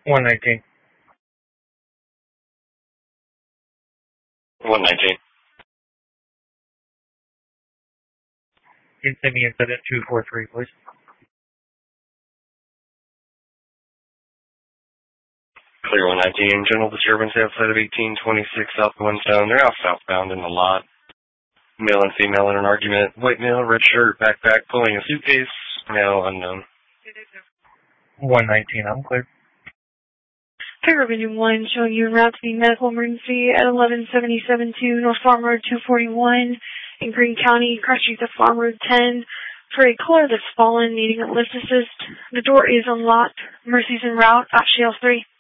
119. 119. Can send me incident 243, please. Clear 119. General disturbance outside of 1826 South Winstone. They're out southbound in the lot. Male and female in an argument. White male, red shirt, backpack, pulling a suitcase. Male unknown. 119, I'm clear. Fire Division 1 showing you en route to the medical emergency at 11772 North Farm Road 241 in Greene County. Cross street to Farm Road 10 for a caller that's fallen needing a lift assist. The door is unlocked. Mercy's en route. Option 3.